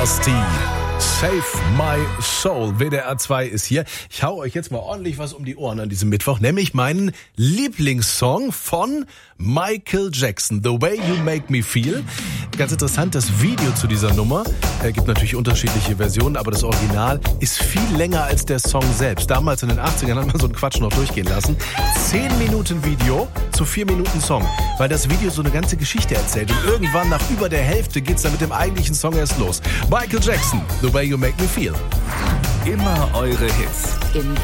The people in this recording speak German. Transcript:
Basti. Save My Soul. WDR 2 ist hier. Ich hau euch jetzt mal ordentlich was um die Ohren an diesem Mittwoch, nämlich meinen Lieblingssong von Michael Jackson, The Way You Make Me Feel. Ganz interessant, das Video zu dieser Nummer, gibt natürlich unterschiedliche Versionen, aber das Original ist viel länger als der Song selbst. Damals in den 80ern hat man so einen Quatsch noch durchgehen lassen. 10 Minuten Video zu 4 Minuten Song, weil das Video so eine ganze Geschichte erzählt. Und irgendwann nach über der Hälfte geht's dann mit dem eigentlichen Song erst los. Michael Jackson, The Way You Make Me Feel. Immer eure Hits. In